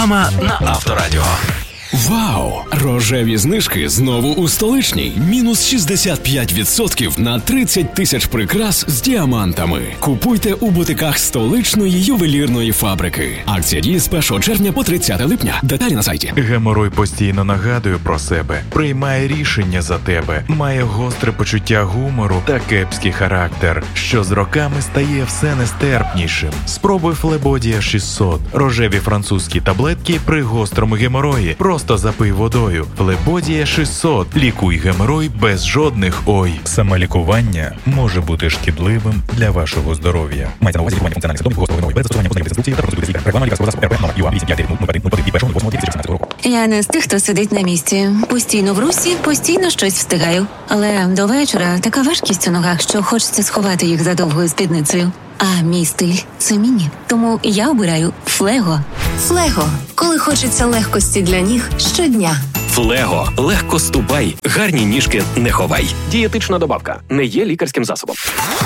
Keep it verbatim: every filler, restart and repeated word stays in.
Реклама на Авторадіо. Вау! Рожеві знижки знову у Столичній. Мінус шістдесят п'ять відсотків на тридцять тисяч прикрас з діамантами. Купуйте у бутиках Столичної ювелірної фабрики. Акція діє з першого червня по тридцяте липня. Деталі на сайті. Геморой постійно нагадує про себе, приймає рішення за тебе, має гостре почуття гумору та кепський характер, що з роками стає все нестерпнішим. Спробуй Флебодія шістсот. Рожеві французькі таблетки при гострому геморої. Просто запий водою. Флебодія шістсот. Лікуй геморой без жодних ой. Самолікування може бути шкідливим для вашого здоров'я. Мається на увазі лікування функціональних симптомів гострого геморою без застосування позначів інструкції та процедури лікаря. Реклама лікарського засобу РП номер ю а вісім п'ять дев'ять нуль один нуль один від першого лютого дві тисячі шістнадцятого року. Я не з тих, хто сидить на місці. Постійно в русі, постійно щось встигаю. Але до вечора така важкість у ногах, що хочеться сховати їх за довгою спідницею. А мій стиль – це міні. Тому я обираю Флего. Флего. Коли хочеться легкості для ніг щодня. Флего. Легко ступай. Гарні ніжки не ховай. Дієтична добавка. Не є лікарським засобом.